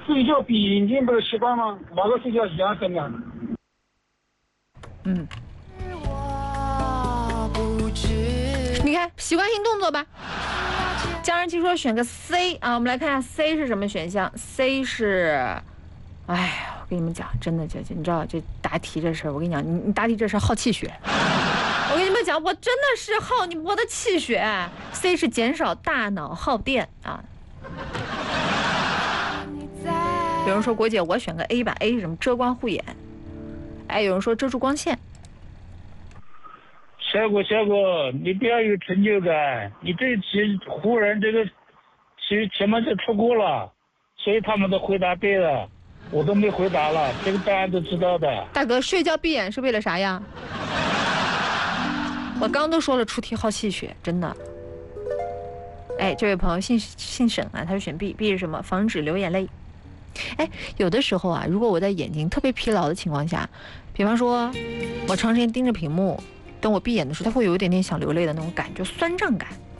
睡觉闭眼睛不是习惯吗？哪个睡觉一样深啊？ 你看习惯性动作吧。家人听说选个 C 啊，我们来看一下 C 是什么选项。C 是，哎呀，我跟你们讲，真的你知道这答题这事儿，我跟你讲，你答题这事儿耗气血。我跟你们讲，我真的是耗我的气血。C 是减少大脑耗电啊。有人说国姐，我选个 A 吧 ，A 是什么？遮光护眼。哎，有人说遮住光线。 小果，你不要有成就感。你这题湖人这个题前面就出过了，所以他们都回答对了，我都没回答了，这个答案都知道的。 大哥，睡觉闭眼是为了啥呀？我刚都说了，出题耗气血，真的。哎，这位朋友姓沈啊，他是选 B，B 是什么？防止流眼泪。哎，有的时候啊，如果我在眼睛特别疲劳的情况下，比方说我长时间盯着屏幕，等我闭眼的时候，它会有一点点想流泪的那种感觉，酸胀感。